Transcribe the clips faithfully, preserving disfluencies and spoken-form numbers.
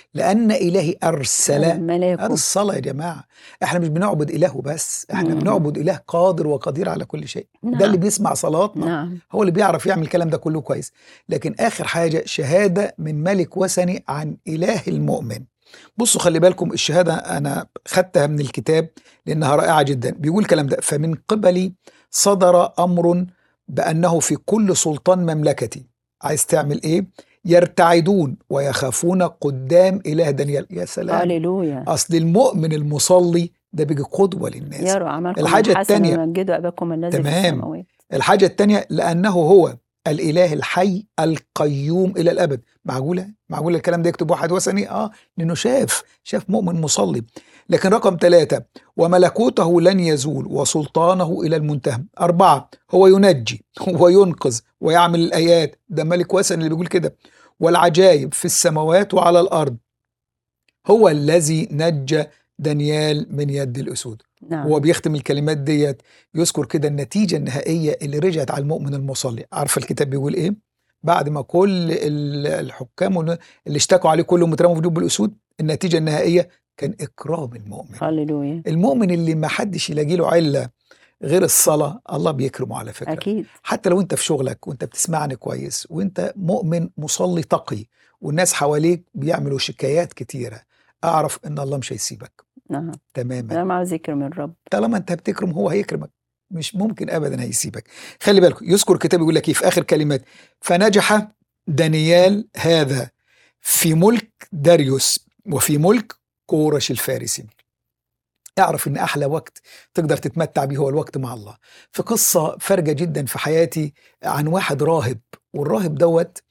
لأن إلهي أرسل. هذا ملاكه. الصلاة يا جماعة. احنا مش بنعبد إله بس، احنا مم. بنعبد إله قادر وقدير على كل شيء. ده اللي نعم بيسمع صلاتنا، نعم هو اللي بيعرف يعمل الكلام ده كله كويس. لكن آخر حاجة شهادة من ملك وثني عن إله المؤمن. بصوا خلي بالكم، الشهادة أنا خدتها من الكتاب لأنها رائعة جدا. بيقول الكلام ده: فمن قبلي صدر أمر بأنه في كل سلطان مملكتي. عايز تعمل إيه؟ يرتعدون ويخافون قدام إله دانيال. يا سلام، هللويا. أصل المؤمن المصلي ده بيجي قدوة للناس. يروا أعمالكم الحاجة الحسنة التانية، ويمجدوا أباكم الذي في تمام، السماوات. الحاجة التانية لأنه هو الإله الحي القيوم إلى الأبد. معقولة؟ معقولة الكلام ده يكتب واحد وثني؟ آه، لأنه شاف شاف مؤمن مصلي. لكن رقم ثلاثة: وملكوته لن يزول وسلطانه إلى المنتهى. أربعة: هو ينجي وينقذ ويعمل الآيات. ده ملك وثني اللي بيقول كده. والعجائب في السماوات وعلى الأرض. هو الذي نجى دانيال من يد الأسود. نعم. هو بيختم الكلمات ديت يذكر كده النتيجة النهائية اللي رجعت على المؤمن المصلي. عارف الكتاب بيقول إيه؟ بعد ما كل ال- الحكام اللي اشتكوا عليه كلهم اترموا في جب الأسود، النتيجة النهائية كان إكرام المؤمن. هللويا. المؤمن اللي ما حدش يلاقي له علة غير الصلاة، الله بيكرمه على فكرة. أكيد. حتى لو انت في شغلك وانت بتسمعني كويس وانت مؤمن مصلي تقي والناس حواليك بيعملوا شكايات كتيرة، اعرف ان الله مش هيسيبك نعم. تماما. أنا مع ذكر من الرب. طالما انت بتكرم هو هيكرمك، مش ممكن ابدا هيسيبك. خلي بالك، يذكر الكتاب يقول لك ايه في اخر كلمات: فنجح دانيال هذا في ملك داريوس وفي ملك كورش الفارسي. اعرف ان احلى وقت تقدر تتمتع بيه هو الوقت مع الله. في قصة فارجة جدا في حياتي عن واحد راهب، والراهب دوت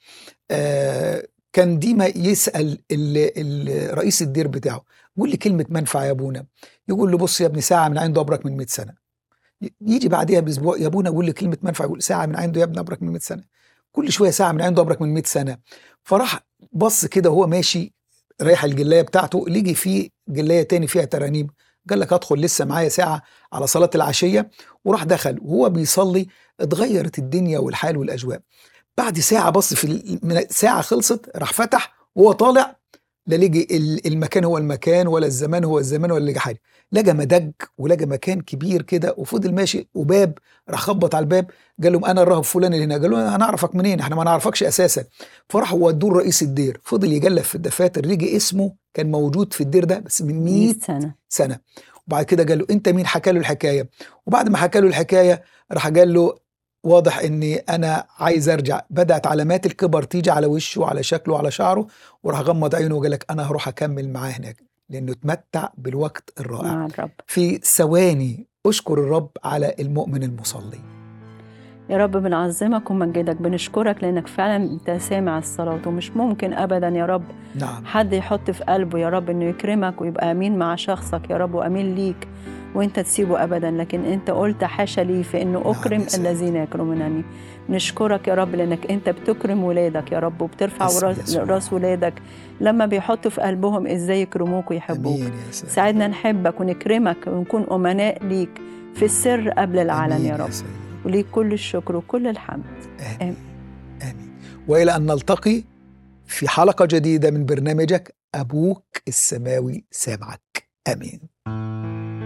آه كان ديما يسأل ال- ال- رئيس الدير بتاعه: قول لي كلمة منفع يا ابونا. يقول له: بص يا ابني، ساعة من عنده أبرك من مئة سنة. ي- يجي بعديها بأسبوع: يا ابونا قول لي كلمة منفع. يقول: ساعة من عنده يا ابني أبرك من مئة سنة. كل شوية ساعة من عنده أبرك من مئة سنة. فراح بص كده وهو ماشي رايح الجلاية بتاعته، لقي فيه جلاية تاني فيها ترانيم. قال لك ادخل لسه معايا ساعة على صلاة العشية. وراح دخل وهو بيصلي اتغيرت الدنيا والحال والأجواء. بعد ساعة بص في ال- من ساعة خلصت راح فتح وهو طالع، لا لقي ال- المكان هو المكان ولا الزمان هو الزمان ولا لقى حاجة. لقى مدج ولقى مكان كبير كده وفضل ماشي، وباب راح خبط على الباب. قال لهم: انا الراهب فلان اللي هنا. قالوا له: هنعرفك منين؟ احنا ما نعرفكش اساسا. فراحوا ودوه رئيس الدير. فضل يجلب في الدفاتر، لقي اسمه كان موجود في الدير ده بس من مئة مئة سنة. سنة. وبعد كده قال له: انت مين؟ حكى له الحكاية. وبعد ما حكى له الحكاية راح قال له: واضح اني انا عايز ارجع. بدأت علامات الكبر تيجي على وشه وعلى شكله وعلى شعره. وراح غمض عينه وقال لك: انا هروح اكمل معاه هناك، لانه اتمتع بالوقت الرائع. مع الرب. في ثواني اشكر الرب على المؤمن المصلي. يا رب بنعظمك ومجدك، بنشكرك لأنك فعلا أنت سامع الصلاة، ومش ممكن أبدا يا رب نعم، حد يحط في قلبه يا رب إنه يكرمك ويبقى أمين مع شخصك يا رب وأمين ليك وأنت تسيبه أبدا. لكن أنت قلت حاشا لي في إنه نعم أكرم يا سيد. الذين يكرمونني. نشكرك يا رب لأنك أنت بتكرم ولادك يا رب، وبترفع اسم راس يسوع. راس ولادك لما بيحطوا في قلبهم إزاي يكرموك ويحبوك. امين يا سيد. ساعدنا نحبك ونكرمك ونكون أمناء ليك في السر قبل العلن امين يا يا رب، سيد. وليك كل الشكر وكل الحمد. امين امين. والى ان نلتقي في حلقة جديدة من برنامجك أبوك السماوي سامعك. امين.